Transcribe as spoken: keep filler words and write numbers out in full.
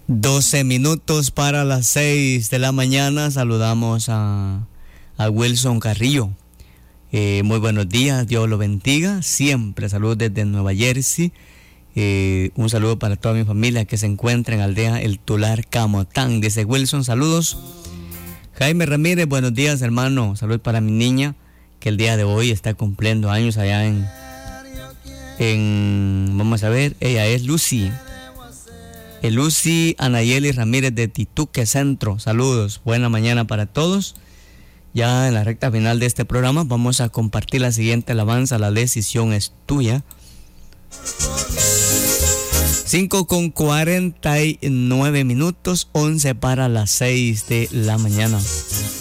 doce minutos para las seis de la mañana. Saludamos a, a Wilson Carrillo. Eh, muy buenos días, Dios lo bendiga. Siempre saludos desde Nueva Jersey. Eh, un saludo para toda mi familia que se encuentra en Aldea El Tular, Camotán. Dice Wilson, saludos. Jaime Ramírez, buenos días, hermano. Saludos para mi niña que el día de hoy está cumpliendo años allá en, en vamos a ver, ella es Lucy. Lucy Anayeli Ramírez de Tituque Centro. Saludos, buena mañana para todos. Ya en la recta final de este programa vamos a compartir la siguiente alabanza. La decisión es tuya. cinco con cuarenta y nueve minutos, once para las seis de la mañana.